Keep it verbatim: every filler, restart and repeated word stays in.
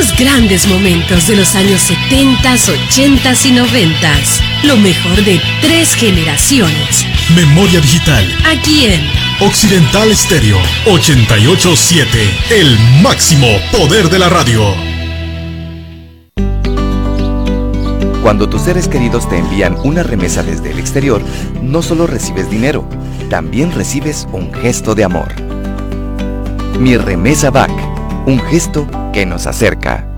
Esos grandes momentos de los años setentas, ochentas y noventas. Lo mejor de tres generaciones. Memoria digital. Aquí en Occidental Estéreo ochenta y ocho punto siete. El máximo poder de la radio. Cuando tus seres queridos te envían una remesa desde el exterior, no solo recibes dinero, también recibes un gesto de amor. Mi Remesa B A C, un gesto que nos acerca.